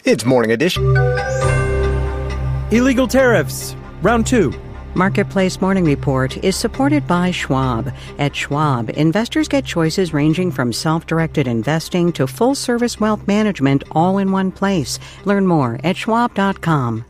It's Morning Edition. Illegal tariffs, round 2. Marketplace Morning Report is supported by Schwab. At Schwab, investors get choices ranging from self-directed investing to full-service wealth management all in one place. Learn more at schwab.com.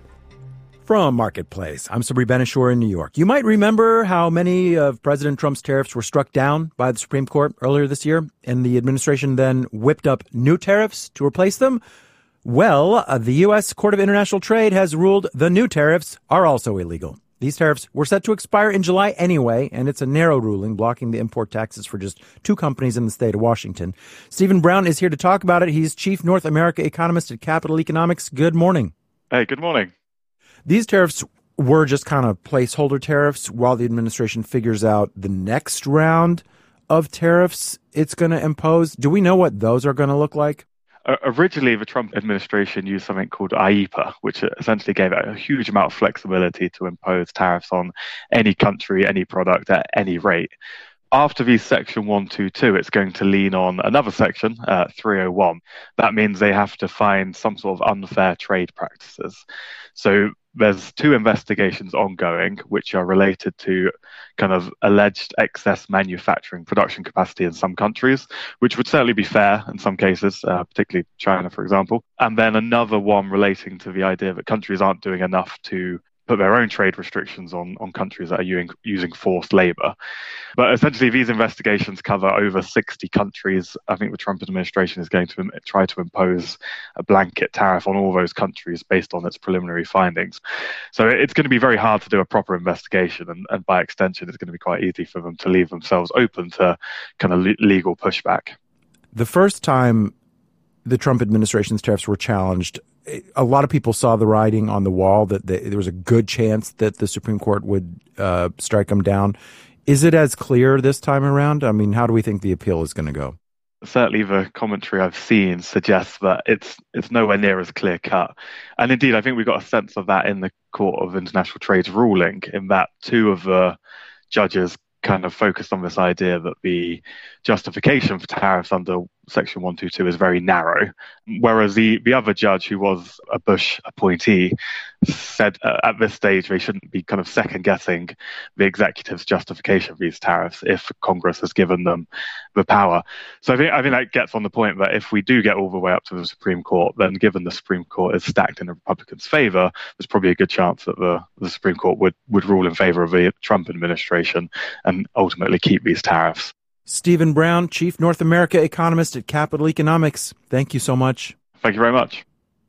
From Marketplace, I'm Sabri Ben-Achour in New York. You might remember how many of President Trump's tariffs were struck down by the Supreme Court earlier this year, and the administration then whipped up new tariffs to replace them. Well, the U.S. Court of International Trade has ruled the new tariffs are also illegal. These tariffs were set to expire in July anyway, and it's a narrow ruling blocking the import taxes for just 2 companies in the state of Washington. Stephen Brown is here to talk about it. He's Chief North America Economist at Capital Economics. Good morning. Hey, good morning. These tariffs were just kind of placeholder tariffs while the administration figures out the next round of tariffs it's going to impose. Do we know what those are going to look like? Originally, the Trump administration used something called IEEPA, which essentially gave it a huge amount of flexibility to impose tariffs on any country, any product at any rate. After the Section 122, it's going to lean on another section, 301. That means they have to find some sort of unfair trade practices. So there's 2 investigations ongoing, which are related to kind of alleged excess manufacturing production capacity in some countries, which would certainly be fair in some cases, particularly China, for example. And then another one relating to the idea that countries aren't doing enough to put their own trade restrictions on countries that are using forced labor. But essentially, these investigations cover over 60 countries. I think the Trump administration is going to try to impose a blanket tariff on all those countries based on its preliminary findings. So it's going to be very hard to do a proper investigation, and by extension, it's going to be quite easy for them to leave themselves open to kind of legal pushback. The first time the Trump administration's tariffs were challenged, a lot of people saw the writing on the wall that there was a good chance that the Supreme Court would strike them down. Is it as clear this time around? I mean, how do we think the appeal is going to go? Certainly the commentary I've seen suggests that it's nowhere near as clear cut. And indeed, I think we got a sense of that in the Court of International Trade's ruling, in that 2 of the judges kind of focused on this idea that the justification for tariffs under Section 122 is very narrow, whereas the other judge, who was a Bush appointee, said at this stage they shouldn't be kind of second-guessing the executive's justification for these tariffs if Congress has given them the power. So I think that gets on the point that if we do get all the way up to the Supreme Court, then given the Supreme Court is stacked in the Republicans' favor, there's probably a good chance that the Supreme Court would rule in favor of the Trump administration and ultimately keep these tariffs. Stephen Brown, Chief North America Economist at Capital Economics. Thank you so much. Thank you very much.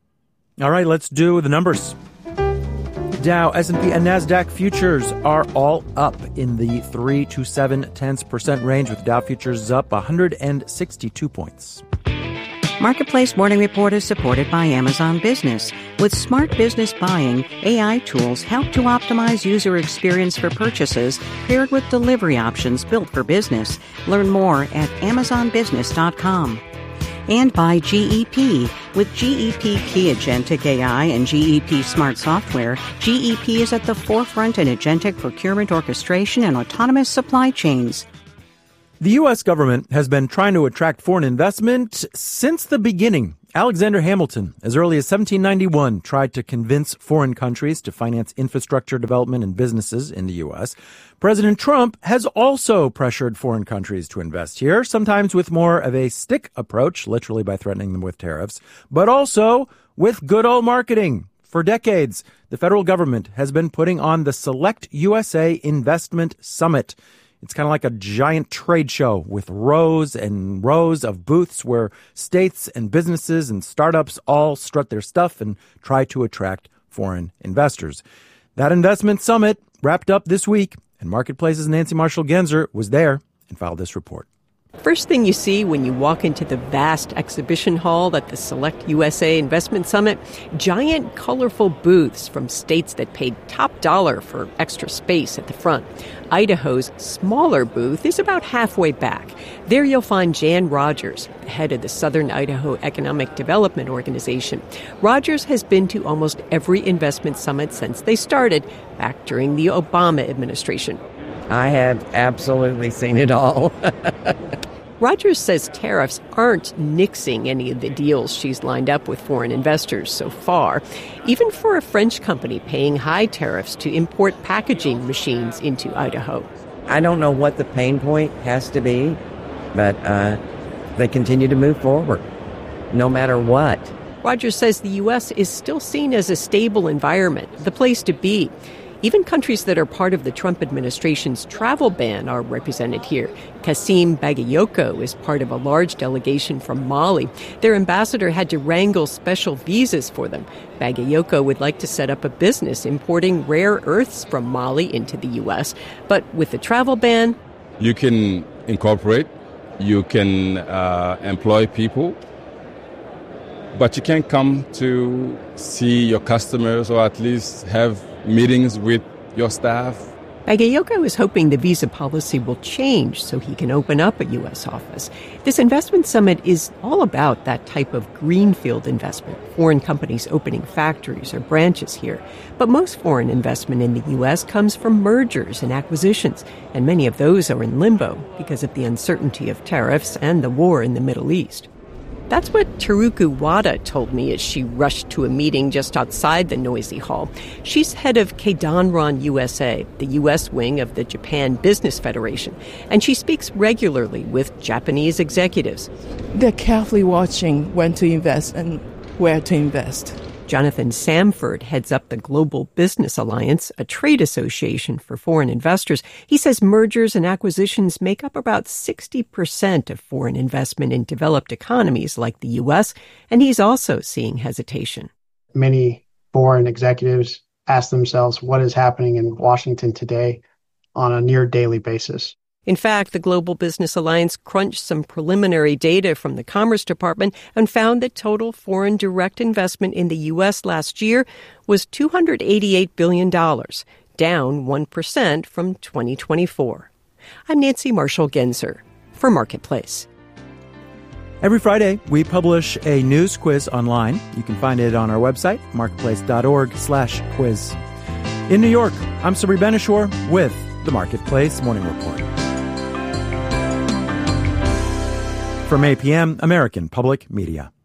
All right, let's do the numbers. Dow, S&P, and NASDAQ futures are all up in the 3 to 7/10% range, with Dow futures up 162 points. Marketplace Morning Report is supported by Amazon Business. With smart business buying, AI tools help to optimize user experience for purchases, paired with delivery options built for business. Learn more at amazonbusiness.com. And by GEP. With GEP Key Agentic AI and GEP Smart Software, GEP is at the forefront in agentic procurement orchestration and autonomous supply chains. The U.S. government has been trying to attract foreign investment since the beginning. Alexander Hamilton, as early as 1791, tried to convince foreign countries to finance infrastructure development and businesses in the U.S. President Trump has also pressured foreign countries to invest here, sometimes with more of a stick approach, literally by threatening them with tariffs, but also with good old marketing. For decades, the federal government has been putting on the Select USA Investment Summit. It's kind of like a giant trade show with rows and rows of booths where states and businesses and startups all strut their stuff and try to attract foreign investors. That investment summit wrapped up this week, and Marketplace's Nancy Marshall-Genzer was there and filed this report. First thing you see when you walk into the vast exhibition hall at the Select USA Investment Summit, giant colorful booths from states that paid top dollar for extra space at the front. Idaho's smaller booth is about halfway back. There you'll find Jan Rogers, the head of the Southern Idaho Economic Development Organization. Rogers has been to almost every investment summit since they started, back during the Obama administration. I have absolutely seen it all. Rogers says tariffs aren't nixing any of the deals she's lined up with foreign investors so far, even for a French company paying high tariffs to import packaging machines into Idaho. I don't know what the pain point has to be, but they continue to move forward, no matter what. Rogers says the U.S. is still seen as a stable environment, the place to be. Even countries that are part of the Trump administration's travel ban are represented here. Kassim Bagayoko is part of a large delegation from Mali. Their ambassador had to wrangle special visas for them. Bagayoko would like to set up a business importing rare earths from Mali into the U.S. But with the travel ban, you can incorporate, you can employ people, but you can't come to see your customers or at least have meetings with your staff. Bagayoko is hoping the visa policy will change so he can open up a U.S. office. This investment summit is all about that type of greenfield investment, foreign companies opening factories or branches here. But most foreign investment in the U.S. comes from mergers and acquisitions, and many of those are in limbo because of the uncertainty of tariffs and the war in the Middle East. That's what Teruku Wada told me as she rushed to a meeting just outside the noisy hall. She's head of Keidanron USA, the U.S. wing of the Japan Business Federation, and she speaks regularly with Japanese executives. They're carefully watching when to invest and where to invest. Jonathan Samford heads up the Global Business Alliance, a trade association for foreign investors. He says mergers and acquisitions make up about 60% of foreign investment in developed economies like the U.S., and he's also seeing hesitation. Many foreign executives ask themselves what is happening in Washington today on a near daily basis. In fact, the Global Business Alliance crunched some preliminary data from the Commerce Department and found that total foreign direct investment in the U.S. last year was $288 billion, down 1% from 2024. I'm Nancy Marshall-Genzer for Marketplace. Every Friday, we publish a news quiz online. You can find it on our website, marketplace.org/quiz. In New York, I'm Sabri Benishore with the Marketplace Morning Report. From APM, American Public Media.